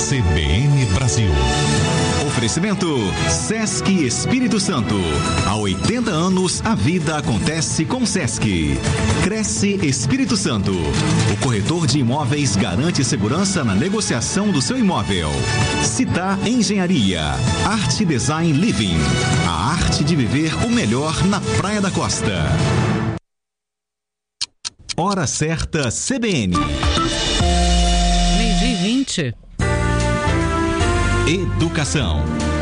CBN Brasil. Oferecimento Sesc Espírito Santo. Há 80 anos a vida acontece com Sesc. Cresce Espírito Santo. O corretor de imóveis garante segurança na negociação do seu imóvel. Citar Engenharia. Arte Design Living. A arte de viver o melhor na Praia da Costa. Hora certa CBN. 12:20. Educação.